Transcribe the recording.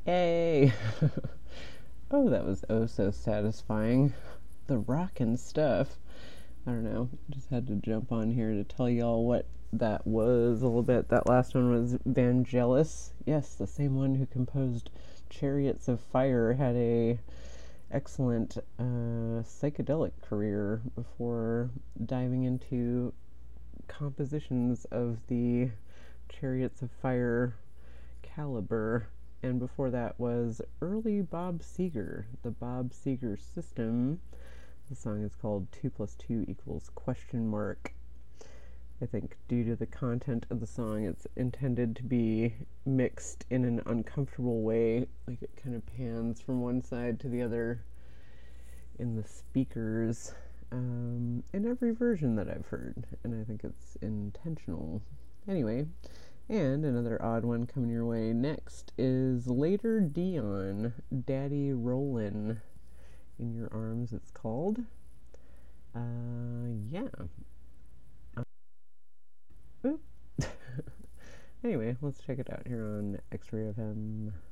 Yay! Oh, that was oh so satisfying. The rockin' stuff. I don't know. Just had to jump on here to tell y'all what that was a little bit. That last one was Vangelis. Yes, the same one who composed Chariots of Fire had a excellent psychedelic career before diving into compositions of the Chariots of Fire caliber. And before that was early Bob Seger, the Bob Seger System. The song is called 2 plus 2 equals question mark. I think due to the content of the song, it's intended to be mixed in an uncomfortable way, like it kind of pans from one side to the other in the speakers in every version that I've heard, and I think it's intentional. Anyway, and another odd one coming your way next is Later Dion, Daddy Rollin'. In Your Arms, it's called. Yeah. Oop. Anyway, let's check it out here on X-Ray FM.